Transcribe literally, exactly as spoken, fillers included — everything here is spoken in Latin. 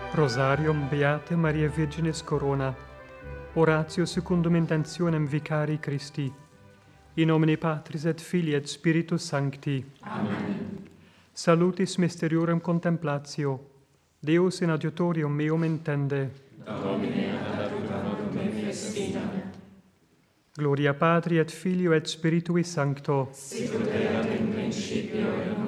Rosarium Beate Maria Virginis Corona, oratio secundum intentionem vicari Christi, in nomine Patris et Filii et Spiritus Sancti. Amen. Salutis mysteriorem contemplatio, Deus in adiutorium meum intende. Domine ad adiuta noctem festina. Gloria Patri et Filio et Spiritui Sancto. Sicut erat in principio et nunc